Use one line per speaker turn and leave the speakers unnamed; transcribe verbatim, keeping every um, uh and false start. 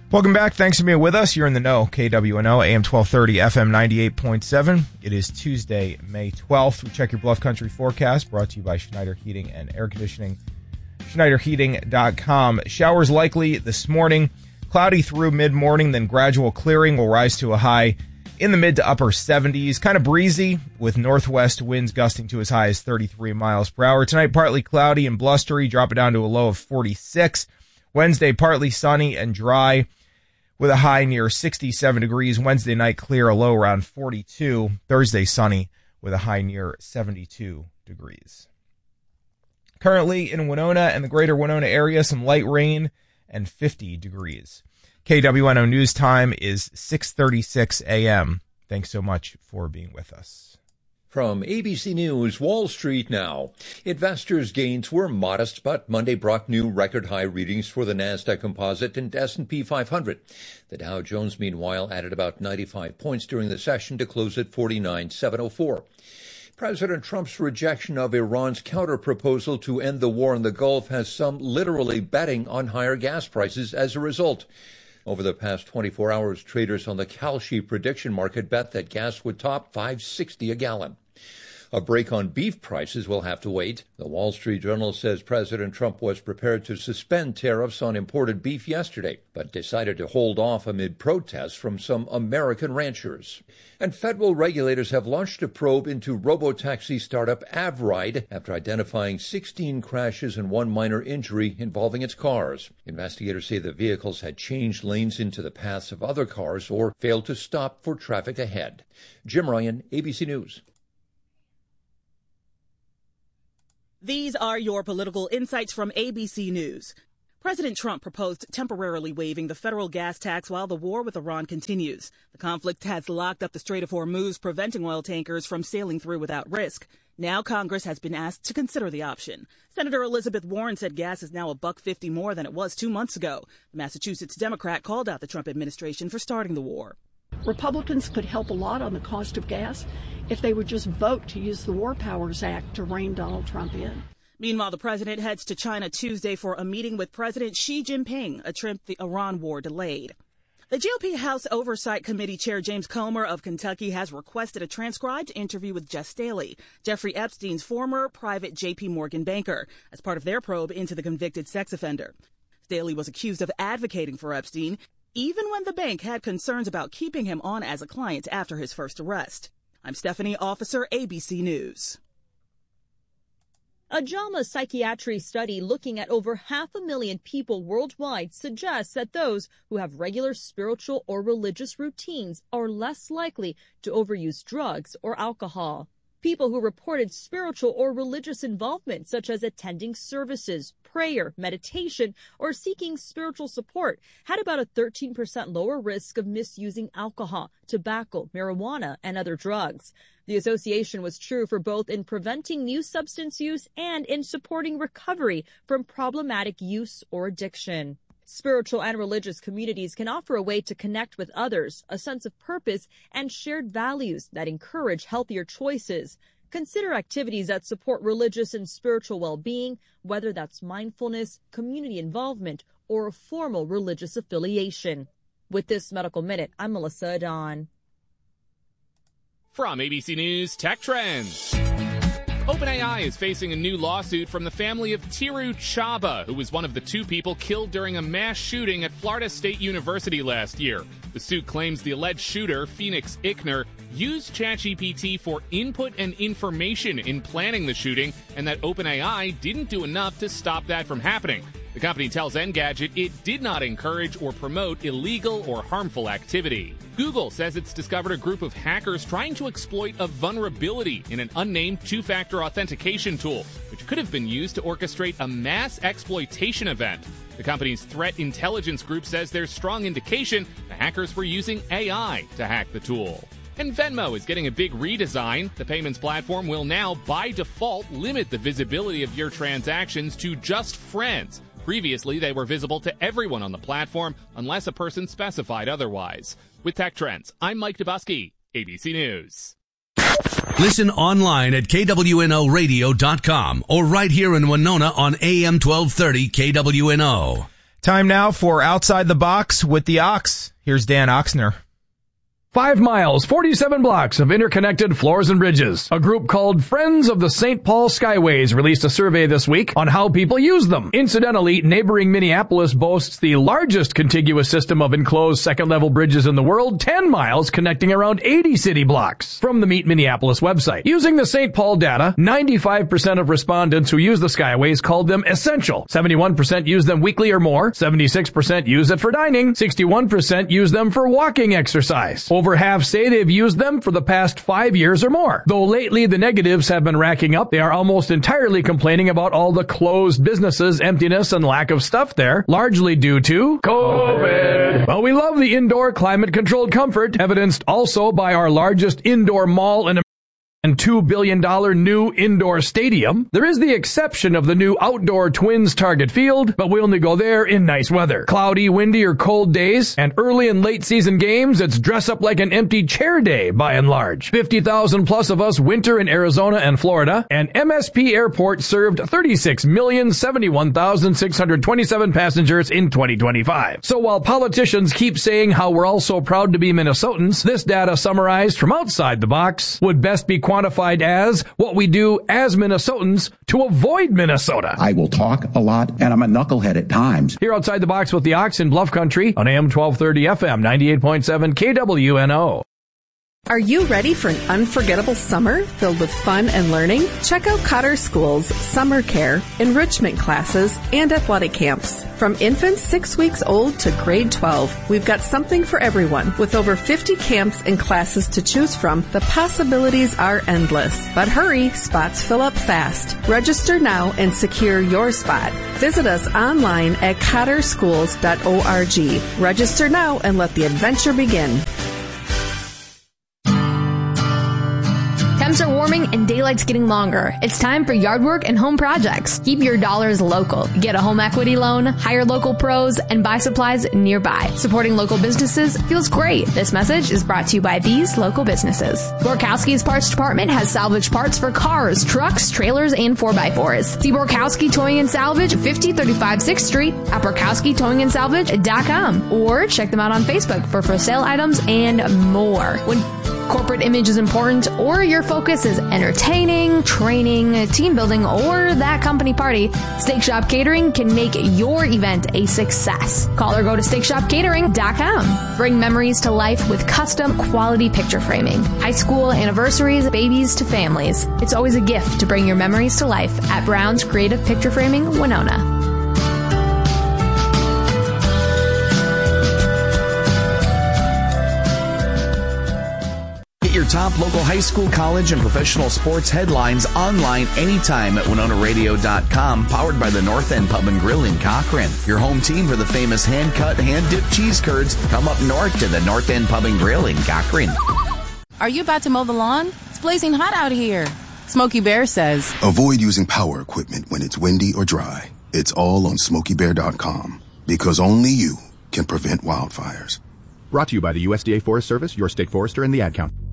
Welcome back. Thanks for being with us. You're in the know. K W N O, A M twelve thirty, F M ninety-eight point seven. It is Tuesday, May twelfth. We check your Bluff Country forecast, brought to you by Schneider Heating and Air Conditioning. Schneider Heating dot com. Showers likely this morning. Cloudy through mid-morning, then gradual clearing will rise to a high in the mid to upper seventies. Kind of breezy with northwest winds gusting to as high as thirty-three miles per hour. Tonight, partly cloudy and blustery, drop it down to a low of forty-six. Wednesday, partly sunny and dry with a high near sixty-seven degrees. Wednesday night, clear, a low around forty-two. Thursday, sunny with a high near seventy-two degrees. Currently in Winona and the greater Winona area, some light rain and fifty degrees. K W N O News Time is six thirty-six a.m. Thanks so much for being with us.
From A B C News, Wall Street now. Investors' gains were modest, but Monday brought new record-high readings for the NASDAQ Composite and S and P five hundred. The Dow Jones, meanwhile, added about ninety-five points during the session to close at forty-nine thousand seven hundred four. President Trump's rejection of Iran's counter-proposal to end the war in the Gulf has some literally betting on higher gas prices as a result. Over the past twenty-four hours, traders on the Kalshi prediction market bet that gas would top five sixty a gallon. A break on beef prices will have to wait. The Wall Street Journal says President Trump was prepared to suspend tariffs on imported beef yesterday, but decided to hold off amid protests from some American ranchers. And federal regulators have launched a probe into robotaxi startup Avride after identifying sixteen crashes and one minor injury involving its cars. Investigators say the vehicles had changed lanes into the paths of other cars or failed to stop for traffic ahead. Jim Ryan, A B C News.
These are your political insights from A B C News. President Trump proposed temporarily waiving the federal gas tax while the war with Iran continues. The conflict has locked up the Strait of Hormuz, preventing oil tankers from sailing through without risk. Now Congress has been asked to consider the option. Senator Elizabeth Warren said gas is now a buck fifty more than it was two months ago. The Massachusetts Democrat called out the Trump administration for starting the war.
Republicans could help a lot on the cost of gas if they would just vote to use the War Powers Act to rein Donald Trump in.
Meanwhile, the president heads to China Tuesday for a meeting with President Xi Jinping, a trip the Iran war delayed. The G O P House Oversight Committee Chair James Comer of Kentucky has requested a transcribed interview with Jess Staley, Jeffrey Epstein's former private J P Morgan banker, as part of their probe into the convicted sex offender. Staley was accused of advocating for Epstein, even when the bank had concerns about keeping him on as a client after his first arrest. I'm Stephanie Officer, A B C News.
A JAMA psychiatry study looking at over half a million people worldwide suggests that those who have regular spiritual or religious routines are less likely to overuse drugs or alcohol. People who reported spiritual or religious involvement, such as attending services, prayer, meditation, or seeking spiritual support, had about a thirteen percent lower risk of misusing alcohol, tobacco, marijuana, and other drugs. The association was true for both in preventing new substance use and in supporting recovery from problematic use or addiction. Spiritual and religious communities can offer a way to connect with others, a sense of purpose, and shared values that encourage healthier choices. Consider activities that support religious and spiritual well-being, whether that's mindfulness, community involvement, or a formal religious affiliation. With this Medical Minute, I'm Melissa Adon.
From A B C News Tech Trends. OpenAI is facing a new lawsuit from the family of Tiru Chaba, who was one of the two people killed during a mass shooting at Florida State University last year. The suit claims the alleged shooter, Phoenix Ickner, used ChatGPT for input and information in planning the shooting, and that OpenAI didn't do enough to stop that from happening. The company tells Engadget it did not encourage or promote illegal or harmful activity. Google says it's discovered a group of hackers trying to exploit a vulnerability in an unnamed two-factor authentication tool, which could have been used to orchestrate a mass exploitation event. The company's threat intelligence group says there's strong indication the hackers were using A I to hack the tool. And Venmo is getting a big redesign. The payments platform will now, by default, limit the visibility of your transactions to just friends. Previously, they were visible to everyone on the platform unless a person specified otherwise. With Tech Trends, I'm Mike Dubusky, A B C News.
Listen online at K W N O radio dot com or right here in Winona on A M twelve thirty K W N O.
Time now for Outside the Box with the Ox. Here's Dan Oxner.
Five miles, forty-seven blocks of interconnected floors and bridges. A group called Friends of the Saint Paul Skyways released a survey this week on how people use them. Incidentally, neighboring Minneapolis boasts the largest contiguous system of enclosed second-level bridges in the world, ten miles connecting around eighty city blocks. From the Meet Minneapolis website. Using the Saint Paul data, ninety-five percent of respondents who use the Skyways called them essential. seventy-one percent use them weekly or more. seventy-six percent use it for dining. sixty-one percent use them for walking exercise. Over half say they've used them for the past five years or more. Though lately the negatives have been racking up, they are almost entirely complaining about all the closed businesses, emptiness, and lack of stuff there, largely due to COVID. Well, we love the indoor climate-controlled comfort, evidenced also by our largest indoor mall in and two billion dollars new indoor stadium. There is the exception of the new outdoor Twins Target Field, but we only go there in nice weather. Cloudy, windy, or cold days, and early and late season games, it's dress up like an empty chair day by and large. fifty thousand plus of us winter in Arizona and Florida, and M S P Airport served thirty-six million seventy-one thousand six hundred twenty-seven passengers in twenty twenty-five. So while politicians keep saying how we're all so proud to be Minnesotans, this data summarized from outside the box would best be quantified as what we do as Minnesotans to avoid Minnesota.
I will talk a lot, and I'm a knucklehead at times.
Here outside the box with the Ox in Bluff Country on A M twelve thirty F M ninety-eight point seven K W N O.
Are you ready for an unforgettable summer filled with fun and learning? Check out Cotter School's summer care, enrichment classes, and athletic camps. From infants six weeks old to grade twelve, we've got something for everyone. With over fifty camps and classes to choose from, the possibilities are endless. But hurry, spots fill up fast. Register now and secure your spot. Visit us online at cotter schools dot org. Register now and let the adventure begin.
Temps are warming and daylight's getting longer. It's time for yard work and home projects. Keep your dollars local. Get a home equity loan, hire local pros, and buy supplies nearby. Supporting local businesses feels great. This message is brought to you by these local businesses. Borkowski's Parts Department has salvage parts for cars, trucks, trailers, and four by fours. See Borkowski Towing and Salvage, fifty thirty-five sixth Street at borkowski towing and salvage dot com, or check them out on Facebook for for sale items and more. When corporate image is important, or your focus is entertaining, training, team building, or that company party, Steak Shop Catering can make your event a success. Call or go to steak shop catering dot com. Bring memories to life with custom quality picture framing. High school anniversaries, babies to families. It's always a gift to bring your memories to life at Brown's Creative Picture Framing, Winona.
Your top local high school, college, and professional sports headlines online anytime at winona radio dot com, powered by the North End Pub and Grill in Cochrane. Your home team for the famous hand-cut, hand-dipped cheese curds. Come up north to the North End Pub and Grill in Cochrane.
Are you about to mow the lawn? It's blazing hot out here. Smokey Bear says,
avoid using power equipment when it's windy or dry. It's all on smokey bear dot com, because only you can prevent wildfires.
Brought to you by the U S D A Forest Service, your state forester, and the Ad Council.